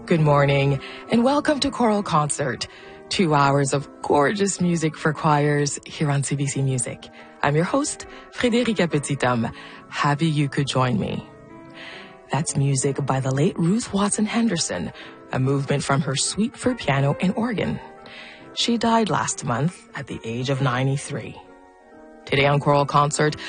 Good morning, and welcome to Choral Concert. 2 hours of gorgeous music for choirs here on CBC Music. I'm your host, Frédérica Petithomme. Happy you could join me. That's music by the late Ruth Watson Henderson, a movement from her suite for piano and organ. She died last month at the age of 93. Today on Choral Concert,